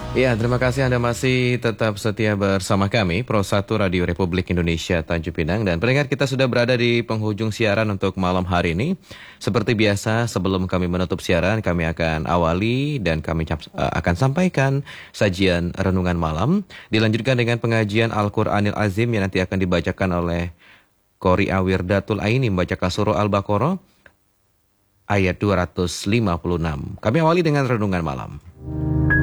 Ya, terima kasih Anda masih tetap setia bersama kami, Pro 1 Radio Republik Indonesia Tanjung Pinang. Dan pendengar, kita sudah berada di penghujung siaran untuk malam hari ini. Seperti biasa, sebelum kami menutup siaran, kami akan awali dan kami akan sampaikan sajian renungan malam. Dilanjutkan dengan pengajian Al-Quranil Azim yang nanti akan dibacakan oleh Qori Awirdatul Aini, membacakan surah Al-Baqarah ayat 256. Kami awali dengan renungan malam.